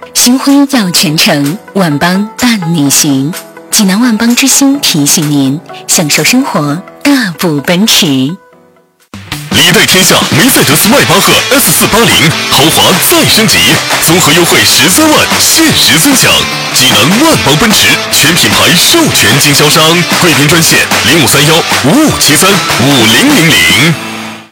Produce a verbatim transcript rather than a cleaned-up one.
星辉耀全城，万邦伴你行。济南万邦之星提醒您，享受生活，大步奔驰。 礼待天下梅赛德斯迈巴赫 S 四八零豪华再升级，综合优惠十三万，限时分享。济南万邦奔驰全品牌授权经销商，贵宾专线零五三幺五五七三五零零零。